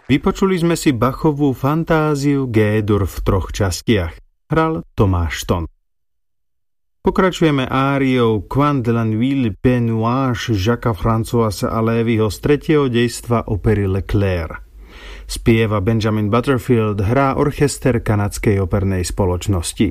Vypočuli sme si Bachovú fantáziu G-dur v 3 častiach. Hral Tomáš Ston. Pokračujeme áriou Quand de la nuit pénuage Jacques Françoise Lévyho z 3. dejstva opery Leclerc. Spieva Benjamin Butterfield, hrá orchester kanadskej opernej spoločnosti.